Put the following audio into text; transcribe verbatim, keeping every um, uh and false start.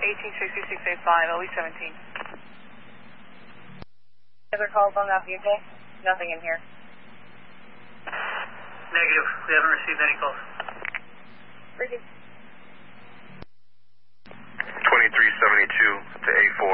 eighteen sixty-six eighty-five, L E seventeen. Other calls on that V J? Nothing in here. Negative. We haven't received any calls. Pretty. twenty-three seventy-two to A four.